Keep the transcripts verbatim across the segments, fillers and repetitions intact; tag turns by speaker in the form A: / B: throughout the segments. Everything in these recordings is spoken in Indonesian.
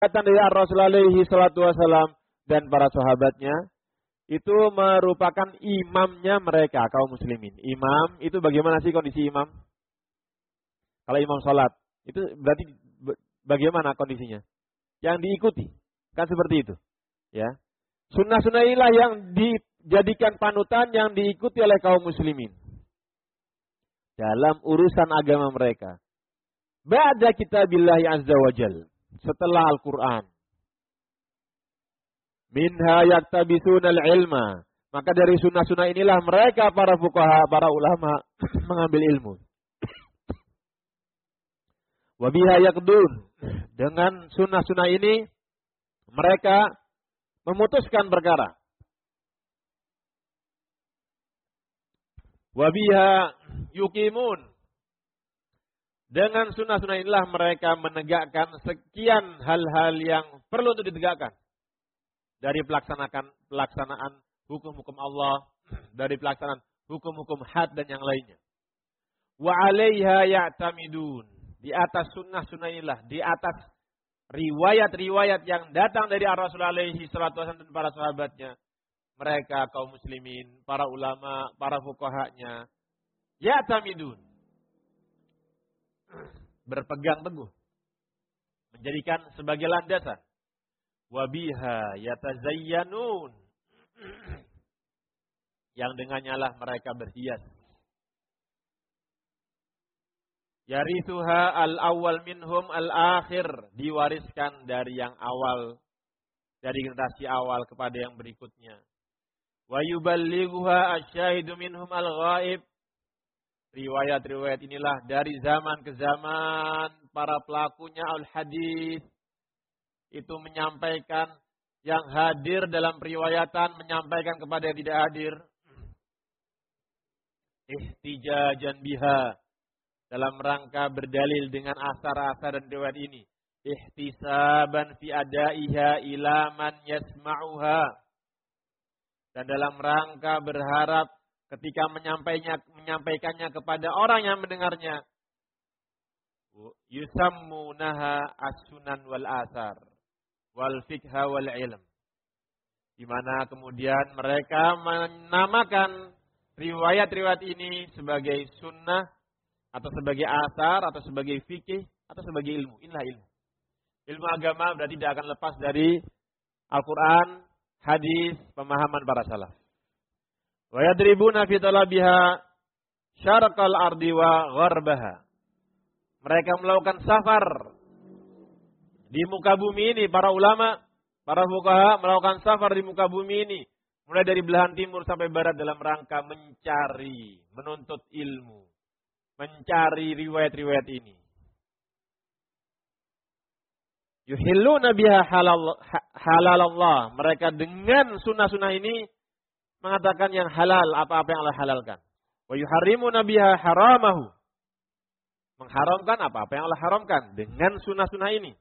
A: datang dari Rasulullah alaihi salatu wasallam dan para sahabatnya itu merupakan imamnya mereka kaum muslimin. Imam itu bagaimana sih kondisi imam? Kalau imam salat itu berarti bagaimana kondisinya? Yang diikuti. Kan seperti itu. Ya. Sunnah-sunnah inilah yang dijadikan panutan yang diikuti oleh kaum muslimin dalam urusan agama mereka. Ba'da kitabillahi azza wa jal. Setelah Al-Quran. Minha yaktabisuna al-ilma. Maka dari sunnah-sunnah inilah mereka para fuqaha, para ulama mengambil ilmu. Wabiha yakdun. Dengan sunnah-sunnah ini mereka memutuskan perkara. Wabiha yukimun. Dengan sunnah-sunnah inilah mereka menegakkan sekian hal-hal yang perlu untuk ditegakkan. Dari pelaksanaan pelaksanaan hukum-hukum Allah, dari pelaksanaan hukum-hukum had dan yang lainnya. Wa 'alaiha ya'tamidun. Di atas sunnah-sunnah inilah, di atas riwayat-riwayat yang datang dari Rasulullah alaihi salatu wasallam dan para sahabatnya, mereka kaum muslimin, para ulama, para fuqahanya, ya'tamidun. Berpegang teguh, menjadikan sebagai landasan. Wabiha yatazayyanun, yang dengannya lah mereka berhias. Yarithuha al-awwal minhum al-akhir, diwariskan dari yang awal, dari generasi awal kepada yang berikutnya. Wa yuballighuha asy-syahidu minhum al-ghaib. Riwayat-riwayat inilah dari zaman ke zaman para pelakunya al-hadis itu menyampaikan, yang hadir dalam periwayatan menyampaikan kepada yang tidak hadir. Ihtijajan biha, dalam rangka berdalil dengan asar-asar dan riwayat ini. Ihtisaban fi adaiha ila man yasma'uha, dan dalam rangka berharap ketika menyampaikannya, menyampaikannya kepada orang yang mendengarnya. Yusammunaha as-sunan wal athar wal fiqha wal ilm. Di mana kemudian mereka menamakan riwayat-riwayat ini sebagai sunnah, atau sebagai asar, atau sebagai fikih, atau sebagai ilmu. Inilah ilmu. Ilmu agama berarti tidak akan lepas dari Al-Quran, hadis, pemahaman para salaf. Wa yadribuna fi talabiha syarqal ardi wa gharbaha. Mereka melakukan safar di muka bumi ini, para ulama, para fuqaha melakukan safar di muka bumi ini, mulai dari belahan timur sampai barat dalam rangka mencari, menuntut ilmu, mencari riwayat-riwayat ini. Yuhilluna biha halal halal Allah. Mereka dengan sunnah-sunnah ini mengatakan yang halal, apa-apa yang Allah halalkan. Wa yuharrimuna biha haramahu. Mengharamkan apa-apa yang Allah haramkan dengan sunnah-sunnah ini.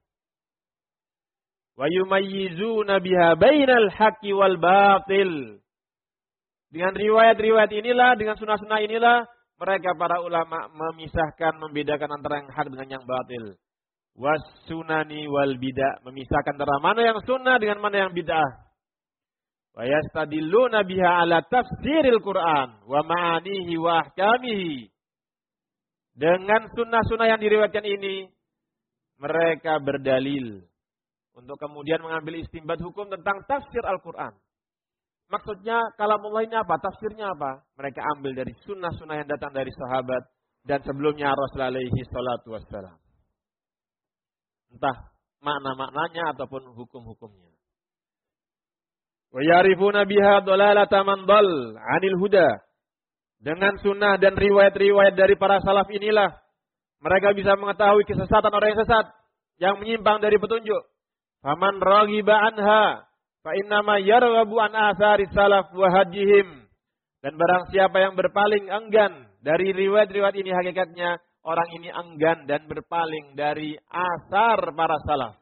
A: Wa yumayyizuna biha bainal haqqi wal batil. Dengan riwayat-riwayat inilah, dengan sunnah-sunnah inilah, mereka para ulama memisahkan, membedakan antara yang hak dengan yang batil. Was sunani wal bid'ah, memisahkan antara mana yang sunnah dengan mana yang bid'ah. Wa yastadilluna biha ala tafsiril Qur'an wa ma'anihi wa ahkamihi. Dengan sunnah-sunnah yang diriwayatkan ini, mereka berdalil untuk kemudian mengambil istinbat hukum tentang tafsir Al-Quran. Maksudnya kalamullah ini apa? Tafsirnya apa? Mereka ambil dari sunnah-sunnah yang datang dari sahabat dan sebelumnya Rasulullah alaihi salatu wassalam. Entah makna-maknanya ataupun hukum-hukumnya. Wa yarifuna biha dhalalata man dhal 'anil huda. Dengan sunnah dan riwayat-riwayat dari para salaf inilah mereka bisa mengetahui kesesatan orang yang sesat, yang menyimpang dari petunjuk. Faman raghiba anha fa innama yarghabu an athari salaf wa hadihim. Dan barang siapa yang berpaling enggan dari riwayat-riwayat ini, hakikatnya orang ini enggan dan berpaling dari asar para salaf.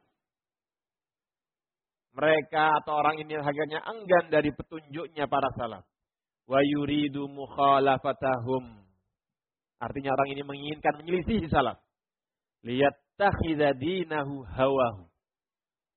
A: Mereka atau orang ini hakikatnya enggan dari petunjuknya para salaf. Wa yuridu mukhalafatahum. Artinya orang ini menginginkan menyelisihi salaf. Liyattakhidha dinahu hawahu.